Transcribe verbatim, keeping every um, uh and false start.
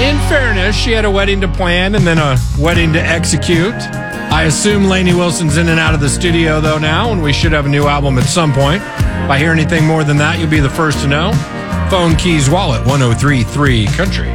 In fairness, she had a wedding to plan and then a wedding to execute. I assume Lainey Wilson's in and out of the studio, though, now, and we should have a new album at some point. If I hear anything more than that, you'll be the first to know. Phone Keys Wallet, one oh three point three Country.